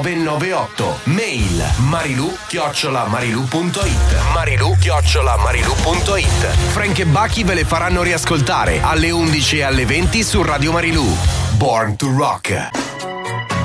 998. Mail marilu@marilu.it. marilu@marilu.it. Frank e Bucky ve le faranno riascoltare alle 11 e alle 20 su Radio Marilu. Born to Rock.